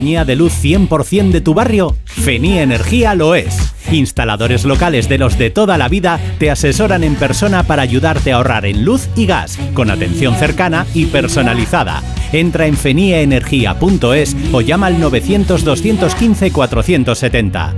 ¿De luz 100% de tu barrio? Feni Energía lo es. Instaladores locales de los de toda la vida te asesoran en persona para ayudarte a ahorrar en luz y gas, con atención cercana y personalizada. Entra en fenieenergia.es o llama al 900 215 470.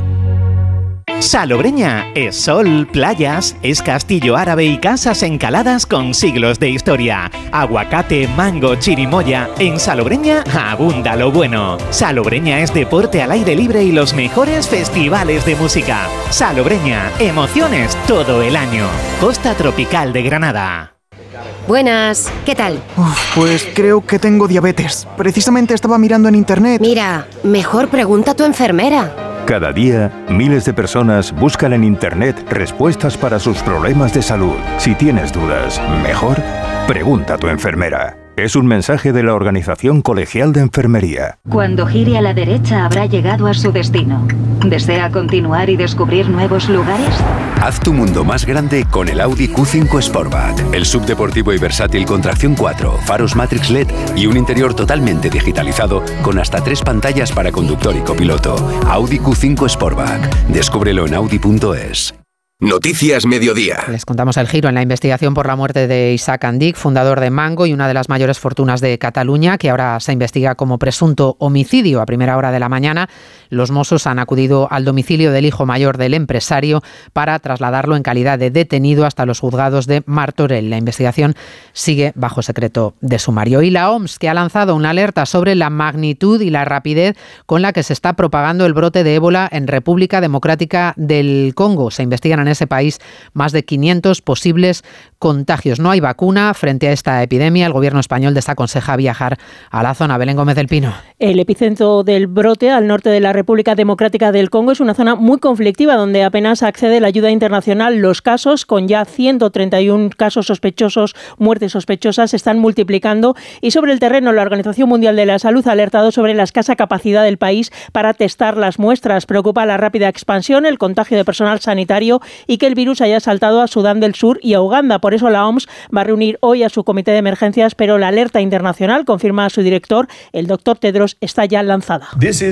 Salobreña es sol, playas, es castillo árabe y casas encaladas con siglos de historia. Aguacate, mango, chirimoya. En Salobreña abunda lo bueno. Salobreña es deporte al aire libre y los mejores festivales de música. Salobreña, emociones todo el año. Costa Tropical de Granada. Buenas, ¿qué tal? Pues creo que tengo diabetes. Precisamente estaba mirando en internet. Mira, mejor pregunta a tu enfermera. Cada día, miles de personas buscan en Internet respuestas para sus problemas de salud. Si tienes dudas, mejor pregunta a tu enfermera. Es un mensaje de la Organización Colegial de Enfermería. Cuando gire a la derecha habrá llegado a su destino. ¿Desea continuar y descubrir nuevos lugares? Haz tu mundo más grande con el Audi Q5 Sportback. El subdeportivo y versátil con tracción 4, faros Matrix LED y un interior totalmente digitalizado con hasta 3 pantallas para conductor y copiloto. Audi Q5 Sportback. Descúbrelo en audi.es. Noticias Mediodía. Les contamos el giro en la investigación por la muerte de Isaac Andic, fundador de Mango y una de las mayores fortunas de Cataluña, que ahora se investiga como presunto homicidio. A primera hora de la mañana, los Mossos han acudido al domicilio del hijo mayor del empresario para trasladarlo en calidad de detenido hasta los juzgados de Martorell. La investigación sigue bajo secreto de sumario. Y la OMS, que ha lanzado una alerta sobre la magnitud y la rapidez con la que se está propagando el brote de ébola en República Democrática del Congo. Se investigan en ese país más de 500 posibles contagios. No hay vacuna frente a esta epidemia. El gobierno español desaconseja viajar a la zona. Belén Gómez del Pino. El epicentro del brote al norte de la República Democrática del Congo es una zona muy conflictiva donde apenas accede la ayuda internacional. Los casos, con ya 131 casos sospechosos, muertes sospechosas, se están multiplicando y sobre el terreno la Organización Mundial de la Salud ha alertado sobre la escasa capacidad del país para testar las muestras. Preocupa la rápida expansión, el contagio de personal sanitario y que el virus haya saltado a Sudán del Sur y a Uganda. Por eso la OMS va a reunir hoy a su comité de emergencias, pero la alerta internacional, confirma su director, el doctor Tedros, está ya lanzada.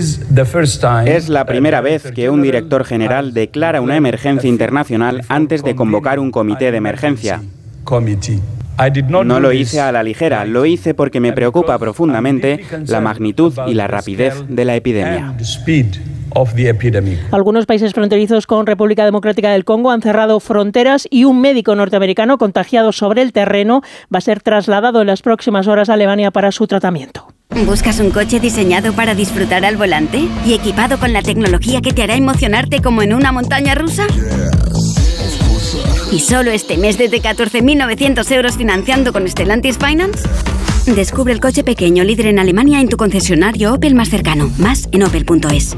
Es la primera vez que un director general declara una emergencia internacional antes de convocar un comité de emergencia. No lo hice a la ligera, lo hice porque me preocupa profundamente la magnitud y la rapidez de la epidemia. Algunos países fronterizos con República Democrática del Congo han cerrado fronteras y un médico norteamericano contagiado sobre el terreno va a ser trasladado en las próximas horas a Alemania para su tratamiento. ¿Buscas un coche diseñado para disfrutar al volante y equipado con la tecnología que te hará emocionarte como en una montaña rusa? ¿Y solo este mes desde 14.900 euros financiando con Stellantis Finance? Descubre el coche pequeño líder en Alemania en tu concesionario Opel más cercano. Más en opel.es.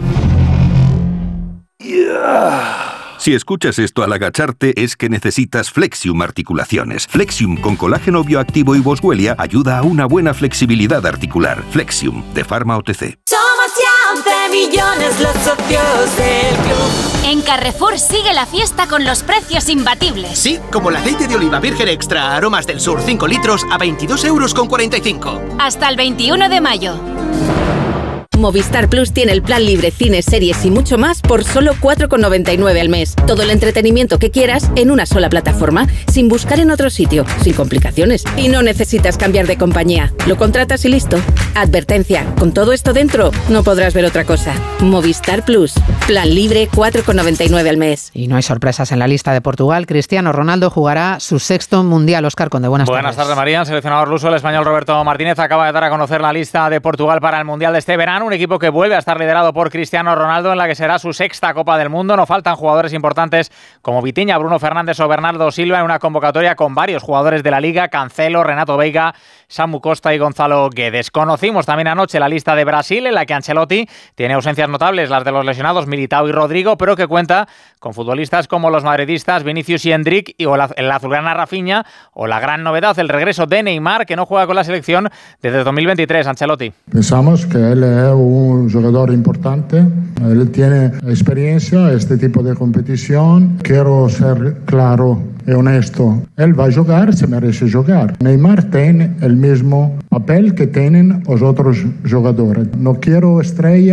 Si escuchas esto al agacharte es que necesitas Flexium Articulaciones. Flexium con colágeno bioactivo y boswellia ayuda a una buena flexibilidad articular. Flexium, de Pharma OTC. Somos ya 11 millones los socios del club. En Carrefour sigue la fiesta con los precios imbatibles. Sí, como el aceite de oliva virgen extra Aromas del Sur 5 litros a 22,45 €. Hasta el 21 de mayo. Movistar Plus tiene el plan libre, cines, series y mucho más por solo 4,99 al mes. Todo el entretenimiento que quieras en una sola plataforma, sin buscar en otro sitio, sin complicaciones. Y no necesitas cambiar de compañía. Lo contratas y listo. Advertencia, con todo esto dentro, no podrás ver otra cosa. Movistar Plus, plan libre, 4,99 al mes. Y no hay sorpresas en la lista de Portugal. Cristiano Ronaldo jugará su 6º Mundial. Óscar Conde, buenas tardes. Buenas tardes, María. El seleccionador luso, el español Roberto Martínez, acaba de dar a conocer la lista de Portugal para el Mundial de este verano. Un equipo que vuelve a estar liderado por Cristiano Ronaldo en la que será su 6ª Copa del Mundo. No faltan jugadores importantes como Vitinha, Bruno Fernández o Bernardo Silva en una convocatoria con varios jugadores de la Liga: Cancelo, Renato Veiga, Samu Costa y Gonzalo Guedes. Conocimos también anoche la lista de Brasil, en la que Ancelotti tiene ausencias notables, las de los lesionados Militao y Rodrigo, pero que cuenta con futbolistas como los madridistas Vinicius y Endrick, y el azulgrana Rafinha, o la gran novedad, el regreso de Neymar, que no juega con la selección desde 2023. Ancelotti. Pensamos que él es un jugador importante, él tiene experiencia en este tipo de competición. Quiero ser claro é honesto. Él va a jugar, se merece jugar. Neymar tiene el mismo papel que tienen los otros jugadores. No quiero estrella.